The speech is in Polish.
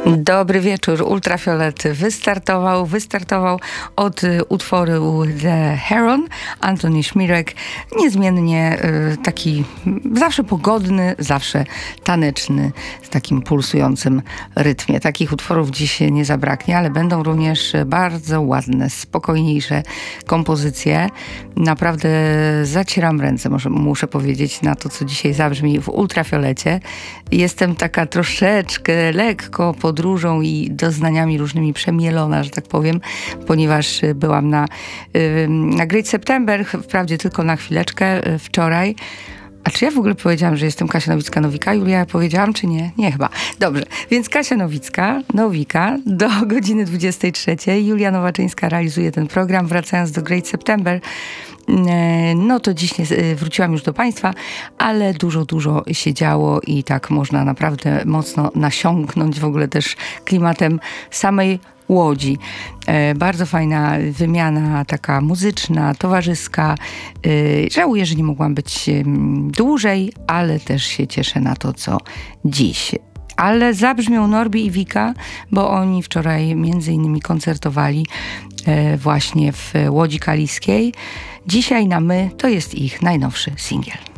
Dobry wieczór. Ultrafiolet wystartował od utworu The Heron, Antoni Szmirek. Niezmiennie taki zawsze pogodny, zawsze taneczny, z takim pulsującym rytmie. Takich utworów dziś nie zabraknie, ale będą również bardzo ładne, spokojniejsze kompozycje. Naprawdę zacieram ręce, muszę powiedzieć, na to, co dzisiaj zabrzmi w Ultrafiolecie. Jestem taka troszeczkę lekko podróżą i doznaniami różnymi przemielona, że tak powiem, ponieważ byłam na Great September, wprawdzie tylko na chwileczkę wczoraj. A czy ja w ogóle powiedziałam, że jestem Kasia Nowicka-Nowika? Julia, powiedziałam, czy nie? Nie chyba. Dobrze, więc Kasia Nowicka do godziny 23. Julia Nowaczyńska realizuje ten program. Wracając do Great September, no to dziś wróciłam już do Państwa, ale dużo się działo i tak można naprawdę mocno nasiąknąć w ogóle też klimatem samej Łodzi. Bardzo fajna wymiana taka muzyczna, towarzyska. Żałuję, że nie mogłam być dłużej, ale też się cieszę na to, co dziś. Ale zabrzmią Norbi i Wika, bo oni wczoraj między innymi koncertowali właśnie w Łodzi Kaliskiej. Dzisiaj na My to jest ich najnowszy singiel.